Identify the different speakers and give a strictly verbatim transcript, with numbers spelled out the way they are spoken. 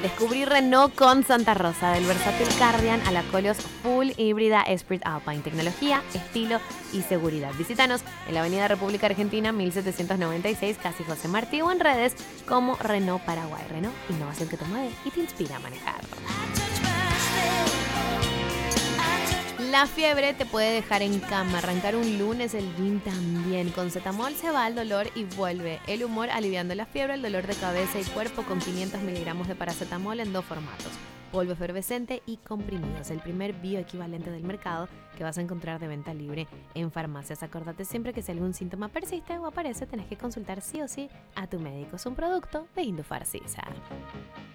Speaker 1: Descubrí Renault con Santa Rosa, del versátil Kardian a la Koleos full híbrida Esprit Alpine. Tecnología, estilo y seguridad. Visítanos en la Avenida República Argentina mil setecientos noventa y seis, casi José Martí, o en redes como Renault Paraguay. Renault, innovación que te mueve y te inspira a manejar. La fiebre te puede dejar en cama, arrancar un lunes, el gym también. Con Cetamol se va el dolor y vuelve el humor, aliviando la fiebre, el dolor de cabeza y cuerpo con quinientos miligramos de paracetamol en dos formatos: polvo efervescente y comprimidos, el primer bioequivalente del mercado que vas a encontrar de venta libre en farmacias. Acordate siempre que si algún síntoma persiste o aparece, tenés que consultar sí o sí a tu médico. Es un producto de Indufarcisa.